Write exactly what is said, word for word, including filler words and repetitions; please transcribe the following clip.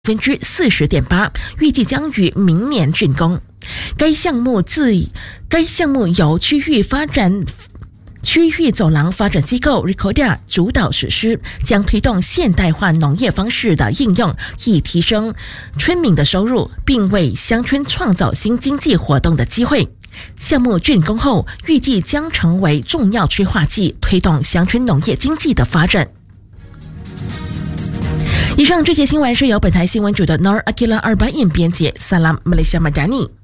百分之四十点八，预计将于明年竣工。该项目自该项目由区域发展区域走廊发展机构 Recodia 主导实施，将推动现代化农业方式的应用，以提升村民的收入，并为乡村创造新经济活动的机会。项目竣工后，预计将成为重要催化剂，推动乡村农业经济的发展。以上这些新闻是由本台新闻组的 Nor Akila Arbain 编辑，Salam Malaysia Madani。